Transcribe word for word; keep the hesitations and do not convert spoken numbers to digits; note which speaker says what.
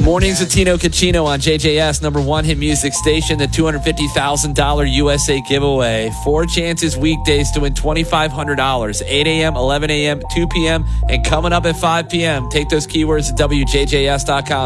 Speaker 1: Mornings with Tino Caccino on J J S, number one hit music station, the two hundred fifty thousand dollars U S A giveaway. Four chances weekdays to win twenty-five hundred dollars. eight a.m., eleven a.m., two p.m., and coming up at five p.m. Take those keywords to W J J S dot com.